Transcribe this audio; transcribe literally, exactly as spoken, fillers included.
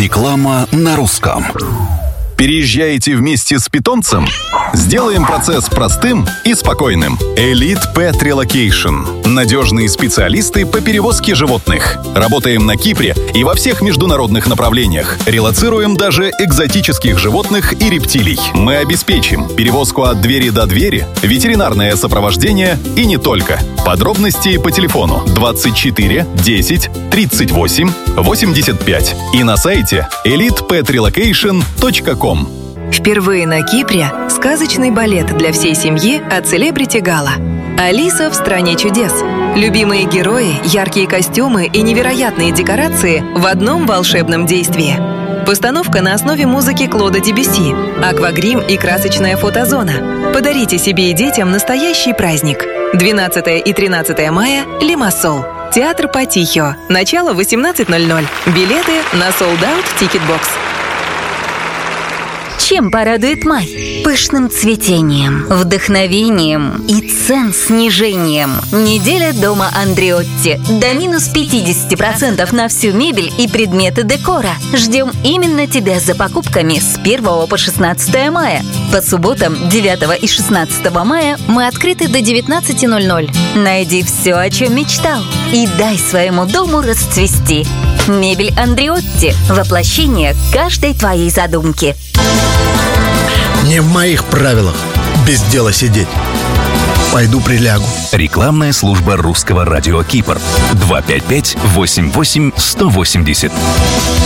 Реклама на русском. Переезжаете вместе с питомцем? Сделаем процесс простым и спокойным. Elite Pet Relocation. Надежные специалисты по перевозке животных. Работаем на Кипре и во всех международных направлениях. Релоцируем даже экзотических животных и рептилий. Мы обеспечим перевозку от двери до двери, ветеринарное сопровождение и не только. Подробности по телефону двадцать четыре десять тридцать восемь восемьдесят пять и на сайте элит пэт релокейшн точка ком. Впервые на Кипре сказочный балет для всей семьи от Celebrity Gala. Алиса в стране чудес. Любимые герои, яркие костюмы и невероятные декорации в одном волшебном действии. Постановка на основе музыки Клода Дебюсси, аквагрим и красочная фотозона. Подарите себе и детям настоящий праздник. двенадцатого и тринадцатого мая – Лимассол. Театр Патихио. Начало восемнадцать ноль ноль. Билеты на Sold Out Ticket Box. Чем порадует май? Пышным цветением, вдохновением и цен-снижением. Неделя дома Андреотти. До минус пятьдесят процентов на всю мебель и предметы декора. Ждем именно тебя за покупками с первого по шестнадцатое мая. По субботам девятого и шестнадцатого мая мы открыты до девятнадцати ноль ноль. Найди все, о чем мечтал, и дай своему дому расцвести. Мебель Андреотти. Воплощение каждой твоей задумки. Не в моих правилах без дела сидеть. Пойду прилягу. Рекламная служба русского радио Кипр. два пять пять восемь восемь сто восемьдесят.